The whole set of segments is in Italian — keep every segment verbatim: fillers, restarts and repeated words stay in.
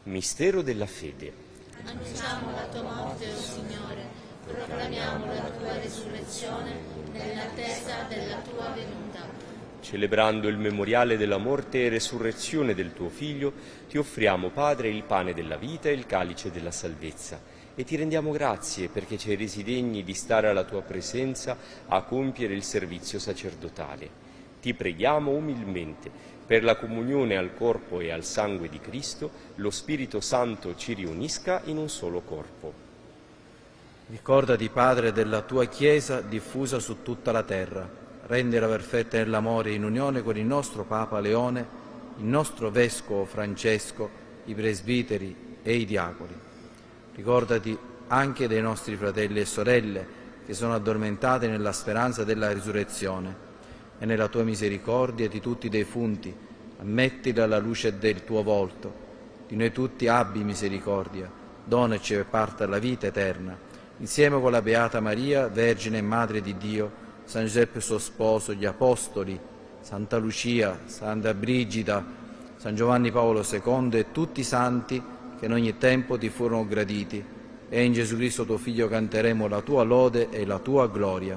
Mistero della fede. Annunciamo la tua morte, o Signore, proclamiamo la tua risurrezione nell'attesa della tua venuta. Celebrando il memoriale della morte e resurrezione del tuo Figlio, ti offriamo, Padre, il pane della vita e il calice della salvezza. E ti rendiamo grazie perché ci hai resi degni di stare alla tua presenza a compiere il servizio sacerdotale. Ti preghiamo umilmente, per la comunione al corpo e al sangue di Cristo, lo Spirito Santo ci riunisca in un solo corpo. Ricordati, Padre, della tua Chiesa diffusa su tutta la terra. Rendila perfetta nell'amore in unione con il nostro Papa Leone, il nostro Vescovo Francesco, i presbiteri e i diaconi. Ricordati anche dei nostri fratelli e sorelle che sono addormentati nella speranza della risurrezione e nella tua misericordia di tutti i defunti, ammettili alla luce del tuo volto. Di noi tutti abbi misericordia, donaci per parte alla vita eterna, insieme con la Beata Maria, Vergine e Madre di Dio, San Giuseppe suo sposo, gli Apostoli, Santa Lucia, Santa Brigida, San Giovanni Paolo secondo e tutti i santi che in ogni tempo ti furono graditi. E in Gesù Cristo tuo Figlio canteremo la tua lode e la tua gloria.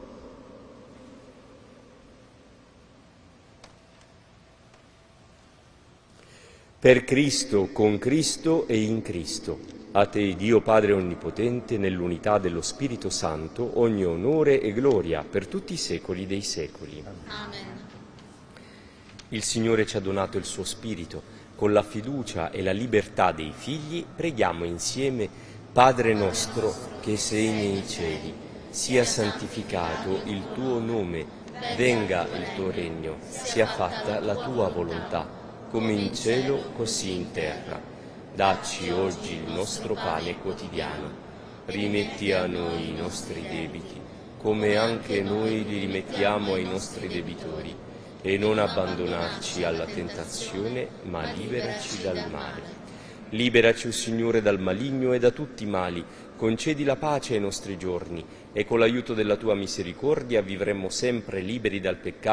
Per Cristo, con Cristo e in Cristo. A te, Dio Padre Onnipotente, nell'unità dello Spirito Santo, ogni onore e gloria per tutti i secoli dei secoli. Amen. Il Signore ci ha donato il suo Spirito. Con la fiducia e la libertà dei figli preghiamo insieme: Padre nostro che sei nei cieli, sia santificato il tuo nome, venga il tuo regno, sia fatta la tua volontà, come in cielo così in terra. Dacci oggi il nostro pane quotidiano. Rimetti a noi i nostri debiti, come anche noi li rimettiamo ai nostri debitori. E non abbandonarci alla tentazione, ma liberaci dal male. Liberaci, o Signore, dal maligno e da tutti i mali. Concedi la pace ai nostri giorni, e con l'aiuto della tua misericordia vivremmo sempre liberi dal peccato